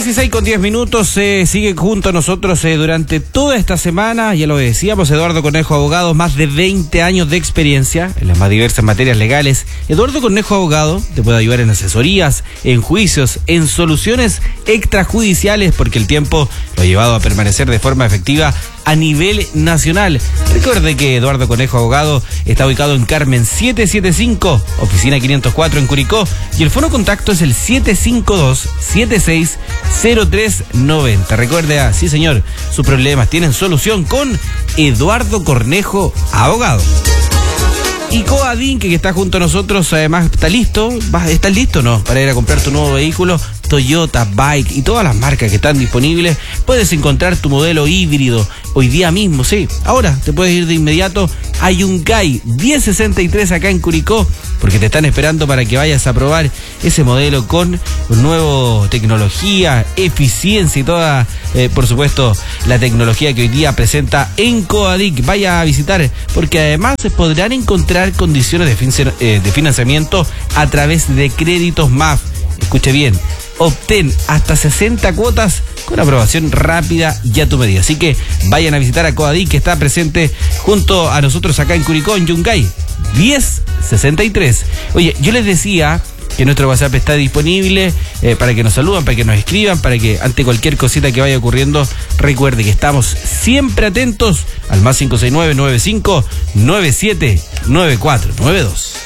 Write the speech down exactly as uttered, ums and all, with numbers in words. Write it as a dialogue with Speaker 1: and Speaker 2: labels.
Speaker 1: dieciséis con diez minutos, eh, sigue junto a nosotros eh, durante toda esta semana, ya lo decíamos, Eduardo Cornejo, abogado, más de veinte años de experiencia en las más diversas materias legales. Eduardo Cornejo, abogado, te puede ayudar en asesorías, en juicios, en soluciones extrajudiciales, porque el tiempo lo ha llevado a permanecer de forma efectiva a nivel nacional. Recuerde que Eduardo Cornejo, abogado, está ubicado en Carmen setecientos setenta y cinco, oficina quinientos cuatro en Curicó, y el fono contacto es el siete cinco dos, siete seis cero tres nueve cero. Recuerde, ah, sí señor, sus problemas tienen solución con Eduardo Cornejo, abogado. Y Coadin, que está junto a nosotros, además está listo, ¿estás listo o no? Para ir a comprar tu nuevo vehículo, Toyota, Bike y todas las marcas que están disponibles. Puedes encontrar tu modelo híbrido hoy día mismo, sí. Ahora te puedes ir de inmediato a Yungay diez sesenta y tres acá en Curicó, porque te están esperando para que vayas a probar ese modelo con nueva tecnología, eficiencia y toda, eh, por supuesto, la tecnología que hoy día presenta en Coadic. Vaya a visitar, porque además podrán encontrar condiciones de, fin- eh, de financiamiento a través de créditos M A F. Escuche bien, obtén hasta sesenta cuotas con aprobación rápida y a tu medida. Así que vayan a visitar a Coadic, que está presente junto a nosotros acá en Curicó, en Yungay diez sesenta y tres. Oye, yo les decía que nuestro WhatsApp está disponible eh, para que nos saludan, para que nos escriban, para que ante cualquier cosita que vaya ocurriendo, recuerde que estamos siempre atentos al más cinco seis nueve, nueve cinco nueve siete, nueve cuatro nueve dos.